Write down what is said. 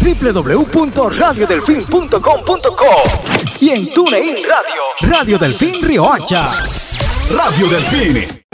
www.radiodelfin.com.co y en TuneIn Radio, Radio Delfín Riohacha. Radio Delfín.